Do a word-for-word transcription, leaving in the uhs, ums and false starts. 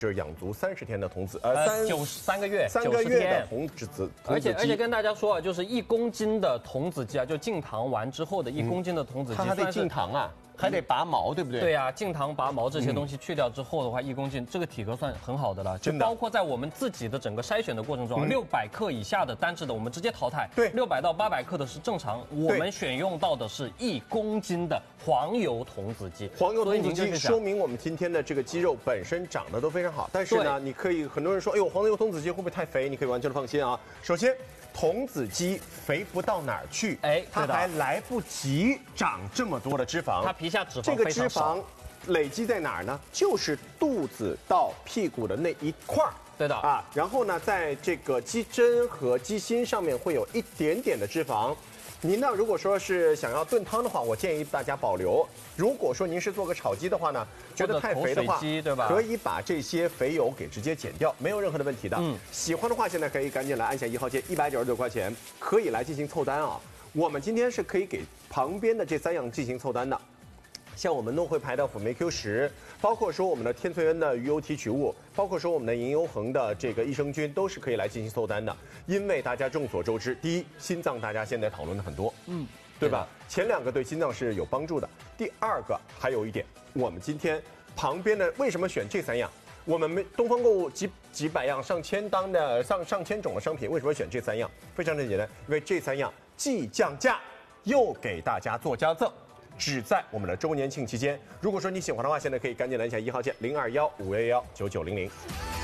是养足三十天的童子，呃，三九十三个月， 三个月的童子子， 而且而且跟大家说啊，就是一公斤的童子鸡啊，就净糖完之后的一公斤的童子鸡， 它还得净糖啊。 还得拔毛，对不对？ 对呀、啊，净糖拔毛这些东西去掉之后的话，一、嗯、公斤这个体格算很好的了。 真的， 包括在我们自己的整个筛选的过程中，六百、嗯、克以下的单只的我们直接淘汰。 对， 六百到八百克的是正常。我们选用到的是一公斤的黄油童子鸡。 黄油童子鸡说明我们今天的这个鸡肉本身长得都非常好。但是呢，你可以很多人说，哎呦，黄油童子鸡会不会太肥？你可以完全的放心啊。首先。 童子鸡肥不到哪儿去，哎，它还来不及长这么多的脂肪， 它皮下脂肪这个脂肪累积在哪儿呢？就是肚子到屁股的那一块儿， 对的啊。然后呢，在这个鸡胗和鸡心上面会有一点点的脂肪。您呢，如果说是想要炖汤的话，我建议大家保留。如果说您是做个炒鸡的话呢，觉得太肥的话， 对吧？ 可以把这些肥油给直接减掉，没有任何的问题的。嗯，喜欢的话，现在可以赶紧来按下一号键，一百九十九块钱可以来进行凑单啊。我们今天是可以给旁边的这三样进行凑单的。 像我们弄会牌的辅酶 Q 十，包括说我们的天萃恩的鱼油提取物，包括说我们的银优恒的这个益生菌，都是可以来进行凑单的。因为大家众所周知，第一，心脏大家现在讨论的很多，嗯，对吧？前两个对心脏是有帮助的。第二个还有一点，我们今天旁边的为什么选这三样？我们没东方购物几几百样、上千单的上上千种的商品，为什么选这三样？非常的简单，因为这三样既降价，又给大家做加赠。 只在我们的周年庆期间。如果说你喜欢的话，现在可以赶紧来一下一号键零二幺五幺幺九九零零。